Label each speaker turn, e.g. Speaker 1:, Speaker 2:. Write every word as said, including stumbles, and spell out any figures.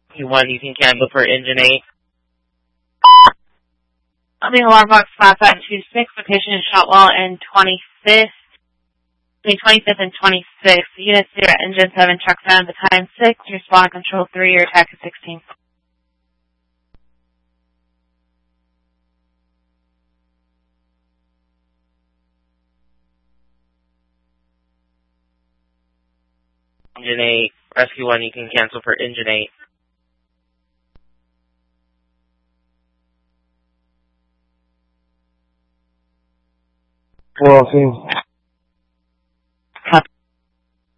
Speaker 1: You want, you can cancel for engine eight.
Speaker 2: Coming alarm box five five two six, location in Shotwell and twenty-fifth. Between twenty-fifth and twenty-sixth. Unit zero, engine seven, truck seven, the time six. Respond control three, your attack is sixteen.
Speaker 1: Engine eight. Rescue one, you can cancel for engine eight.
Speaker 3: Well, see.